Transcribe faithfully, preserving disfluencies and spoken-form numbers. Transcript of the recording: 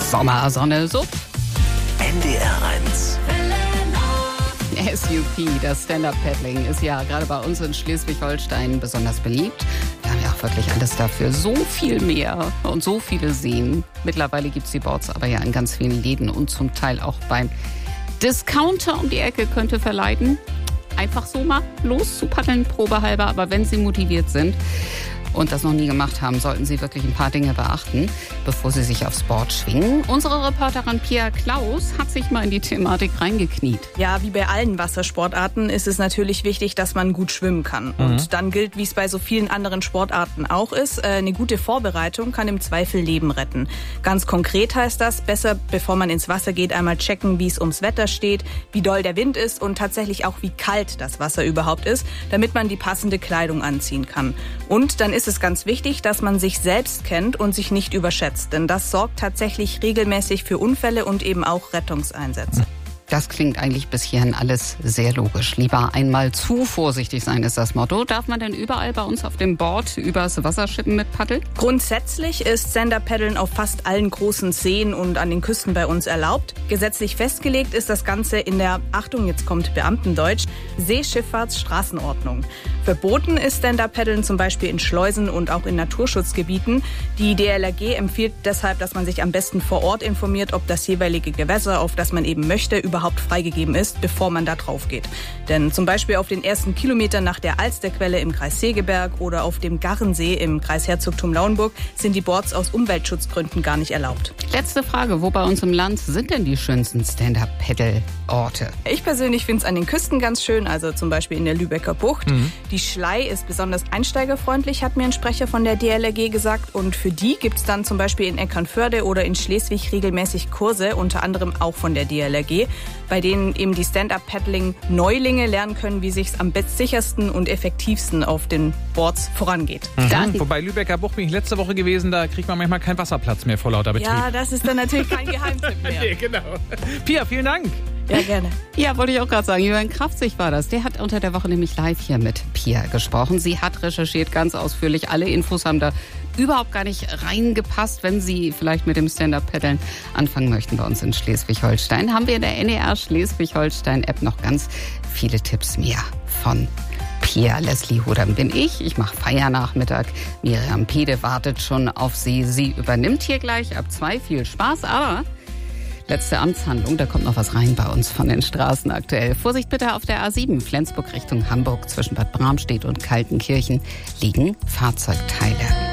Sommersonne, so. N D R eins. S U P, das Stand-Up-Paddling, ist ja gerade bei uns in Schleswig-Holstein besonders beliebt. Wir haben ja auch wirklich alles dafür. So viel mehr und so viele Seen. Mittlerweile gibt es die Boards aber ja in ganz vielen Läden und zum Teil auch beim Discounter um die Ecke. Könnte verleiten, einfach so mal los zu paddeln, probehalber. Aber wenn Sie motiviert sind und das noch nie gemacht haben, sollten Sie wirklich ein paar Dinge beachten, bevor Sie sich aufs Board schwingen. Unsere Reporterin Pia Klaus hat sich mal in die Thematik reingekniet. Ja, wie bei allen Wassersportarten ist es natürlich wichtig, dass man gut schwimmen kann. Mhm. Und dann gilt, wie es bei so vielen anderen Sportarten auch ist, eine gute Vorbereitung kann im Zweifel Leben retten. Ganz konkret heißt das, besser, bevor man ins Wasser geht, einmal checken, wie es ums Wetter steht, wie doll der Wind ist und tatsächlich auch, wie kalt das Wasser überhaupt ist, damit man die passende Kleidung anziehen kann. Und dann ist Es ist ganz wichtig, dass man sich selbst kennt und sich nicht überschätzt, denn das sorgt tatsächlich regelmäßig für Unfälle und eben auch Rettungseinsätze. Das klingt eigentlich bis hierhin alles sehr logisch. Lieber einmal zu vorsichtig sein, ist das Motto. Darf man denn überall bei uns auf dem Board übers Wasser schippen mit Paddel? Grundsätzlich ist Stand-Up-Paddeln auf fast allen großen Seen und an den Küsten bei uns erlaubt. Gesetzlich festgelegt ist das Ganze in der, Achtung, jetzt kommt Beamtendeutsch, Seeschifffahrtsstraßenordnung. Verboten ist Stand-Up-Paddeln zum Beispiel in Schleusen und auch in Naturschutzgebieten. Die D L R G empfiehlt deshalb, dass man sich am besten vor Ort informiert, ob das jeweilige Gewässer, auf das man eben möchte, überhaupt freigegeben ist, bevor man da drauf geht. Denn zum Beispiel auf den ersten Kilometern nach der Alsterquelle im Kreis Segeberg oder auf dem Garrensee im Kreis Herzogtum Lauenburg sind die Boards aus Umweltschutzgründen gar nicht erlaubt. Letzte Frage, wo bei uns im Land sind denn die schönsten Stand-Up-Paddle-Orte? Ich persönlich finde es an den Küsten ganz schön, also zum Beispiel in der Lübecker Bucht. Mhm. Die Schlei ist besonders einsteigerfreundlich, hat mir ein Sprecher von der D L R G gesagt. Und für die gibt es dann zum Beispiel in Eckernförde oder in Schleswig regelmäßig Kurse, unter anderem auch von der D L R G, bei denen eben die Stand-Up-Paddling-Neulinge lernen können, wie sich es am sichersten und effektivsten auf den Boards vorangeht. Mhm. Wobei Lübecker Bucht bin ich letzte Woche gewesen, da kriegt man manchmal keinen Wasserplatz mehr vor lauter Betrieb. Ja, das ist dann natürlich kein Geheimtipp mehr. Nee, genau. Pia, vielen Dank. Ja, gerne. Ja, wollte ich auch gerade sagen. Jürgen Kraftzig war das. Der hat unter der Woche nämlich live hier mit Pia gesprochen. Sie hat recherchiert, ganz ausführlich. Alle Infos haben da überhaupt gar nicht reingepasst. Wenn Sie vielleicht mit dem Stand-Up-Paddeln anfangen möchten bei uns in Schleswig-Holstein, haben wir in der N D R Schleswig-Holstein-App noch ganz viele Tipps mehr von Pia. Leslie Hodam bin ich. Ich mache Feiernachmittag. Miriam Pede wartet schon auf Sie. Sie übernimmt hier gleich ab zwei. Viel Spaß, aber letzte Amtshandlung, da kommt noch was rein bei uns von den Straßen aktuell. Vorsicht bitte auf der A sieben, Flensburg Richtung Hamburg. Zwischen Bad Bramstedt und Kaltenkirchen liegen Fahrzeugteile.